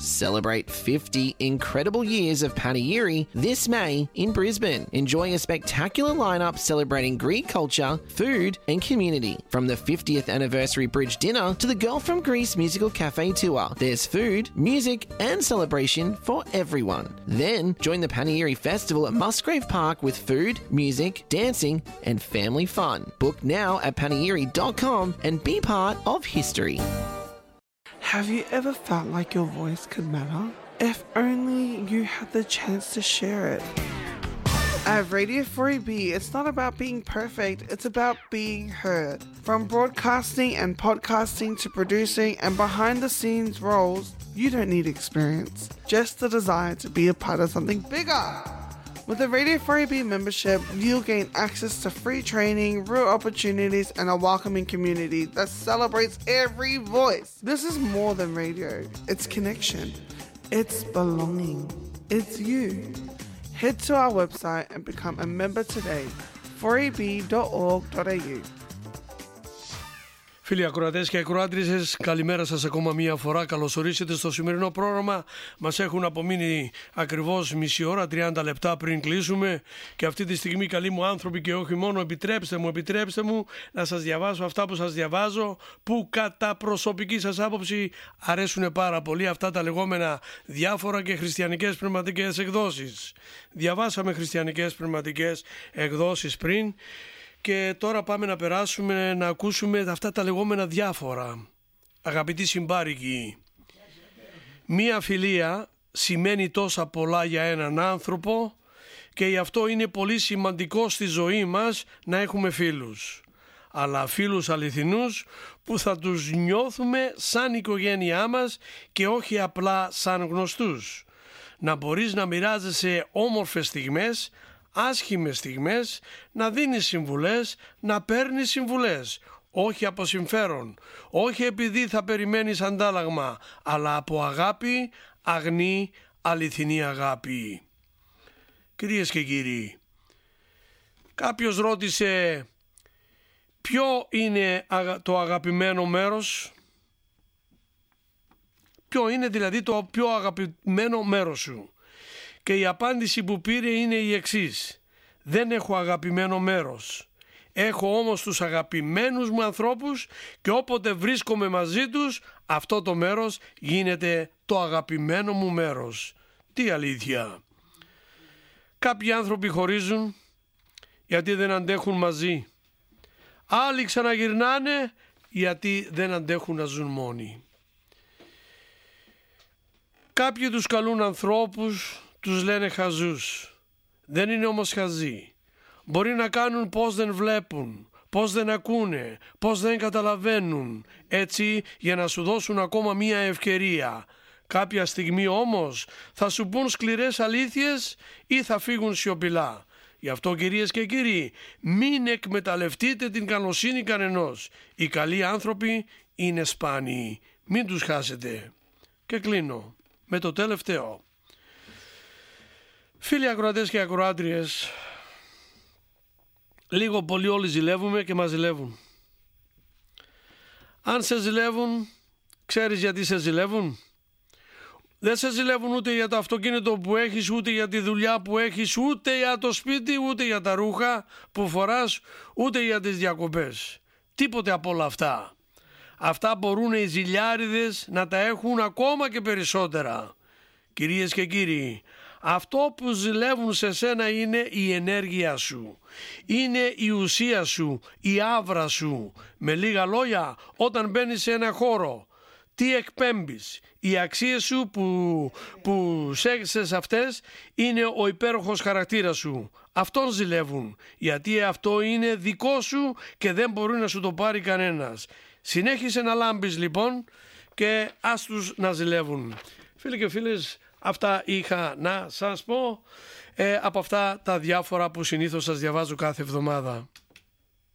Celebrate 50 incredible years of Panegyri this May in Brisbane. Enjoy a spectacular lineup celebrating Greek culture, food and community. From the 50th anniversary bridge dinner to the Girl from Greece musical cafe tour, there's food, music and celebration for everyone. Then join the Panegyri Festival at Musgrave Park with food, music, dancing and family fun. Book now at panegyri.com and be part of history. Have you ever felt like your voice could matter? If only you had the chance to share it. At Radio 4AB, it's not about being perfect, it's about being heard. From broadcasting and podcasting to producing and behind the scenes roles, you don't need experience, just the desire to be a part of something bigger. With the Radio 4AB membership, you'll gain access to free training, real opportunities, and a welcoming community that celebrates every voice. This is more than radio. It's connection. It's belonging. It's you. Head to our website and become a member today. 4ab.org.au. Φίλοι ακροατές και ακροάτριες, καλημέρα σας ακόμα μία φορά. Καλώς ορίσατε στο σημερινό πρόγραμμα. Μας έχουν απομείνει ακριβώς μισή ώρα, 30 λεπτά πριν κλείσουμε. Και αυτή τη στιγμή, καλοί μου άνθρωποι και όχι μόνο, επιτρέψτε μου να σας διαβάσω αυτά που σας διαβάζω, που κατά προσωπική σας άποψη αρέσουν πάρα πολύ, αυτά τα λεγόμενα διάφορα και χριστιανικές πνευματικές εκδόσεις. Διαβάσαμε χριστιανικές πνευματικές εκδόσεις πριν. Και τώρα πάμε να περάσουμε να ακούσουμε αυτά τα λεγόμενα διάφορα. Αγαπητοί συμπάρικοι, μία φιλία σημαίνει τόσα πολλά για έναν άνθρωπο και γι' αυτό είναι πολύ σημαντικό στη ζωή μας να έχουμε φίλους. Αλλά φίλους αληθινούς που θα τους νιώθουμε σαν οικογένειά μας και όχι απλά σαν γνωστούς. Να μπορείς να μοιράζεσαι όμορφες στιγμές, άσχημες στιγμές, να δίνεις συμβουλές, να παίρνεις συμβουλές, όχι από συμφέρον, όχι επειδή θα περιμένεις αντάλλαγμα, αλλά από αγάπη, αγνή, αληθινή αγάπη. Κυρίες και κύριοι, κάποιος ρώτησε ποιο είναι το αγαπημένο μέρος, ποιο είναι δηλαδή το πιο αγαπημένο μέρος σου. Και η απάντηση που πήρε είναι η εξής: δεν έχω αγαπημένο μέρος. Έχω όμως τους αγαπημένους μου ανθρώπους και όποτε βρίσκομαι μαζί τους, αυτό το μέρος γίνεται το αγαπημένο μου μέρος. Τι αλήθεια! Κάποιοι άνθρωποι χωρίζουν γιατί δεν αντέχουν μαζί. Άλλοι ξαναγυρνάνε γιατί δεν αντέχουν να ζουν μόνοι. Κάποιοι τους καλούν ανθρώπους, τους λένε χαζούς. Δεν είναι όμως χαζοί. Μπορεί να κάνουν πως δεν βλέπουν, πως δεν ακούνε, πως δεν καταλαβαίνουν, έτσι για να σου δώσουν ακόμα μία ευκαιρία. Κάποια στιγμή όμως θα σου πούν σκληρές αλήθειες ή θα φύγουν σιωπηλά. Γι' αυτό, κυρίες και κύριοι, μην εκμεταλλευτείτε την καλοσύνη κανενός. Οι καλοί άνθρωποι είναι σπάνιοι. Μην τους χάσετε. Και κλείνω με το τελευταίο. Φίλοι ακροατές και ακροάτριες, λίγο πολύ όλοι ζηλεύουμε και μας ζηλεύουν. Αν σε ζηλεύουν, ξέρεις γιατί σε ζηλεύουν? Δεν σε ζηλεύουν ούτε για το αυτοκίνητο που έχεις, ούτε για τη δουλειά που έχεις, ούτε για το σπίτι, ούτε για τα ρούχα που φοράς, ούτε για τις διακοπές. Τίποτε από όλα αυτά. Αυτά μπορούν οι ζηλιάριδες να τα έχουν ακόμα και περισσότερα. Κυρίες και κύριοι, αυτό που ζηλεύουν σε σένα είναι η ενέργεια σου, είναι η ουσία σου, η άβρα σου. Με λίγα λόγια, όταν μπαίνεις σε ένα χώρο, τι εκπέμπεις? Οι αξίες σου που σέγεσες αυτές είναι ο υπέροχος χαρακτήρας σου. Αυτόν ζηλεύουν, γιατί αυτό είναι δικό σου και δεν μπορεί να σου το πάρει κανένας. Συνέχισε να λάμπεις λοιπόν και ας τους να ζηλεύουν. Φίλοι και φίλες, αυτά είχα να σας πω από αυτά τα διάφορα που συνήθως σας διαβάζω κάθε εβδομάδα.